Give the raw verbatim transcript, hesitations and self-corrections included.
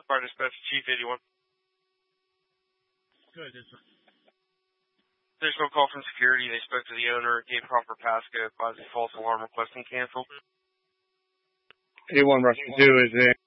Fire Dispatch, Chief eighty-one. Good. This is... There's no call from security. They spoke to the owner, gave proper passcode, advised the false alarm request and canceled. eighty-one Russian two is in.